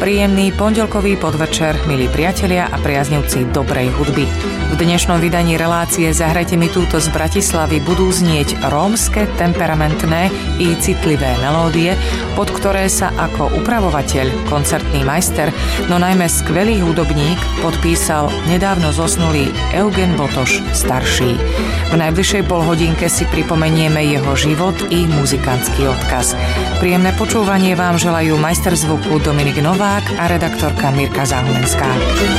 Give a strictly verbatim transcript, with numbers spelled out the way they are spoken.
Príjemný pondelkový podvečer, milí priatelia a priaznivci dobrej hudby. V dnešnom vydaní relácie Zahrajte mi túto z Bratislavy budú znieť rómske, temperamentné i citlivé melódie, pod ktoré sa ako upravovateľ, koncertný majster, no najmä skvelý hudobník podpísal nedávno zosnulý Eugen Botoš starší. V najbližšej polhodinke si pripomenieme jeho život i muzikantský odkaz. Príjemné počúvanie vám želajú majster zvuku Dominik Novák a redaktorka Mirka Zahumenská.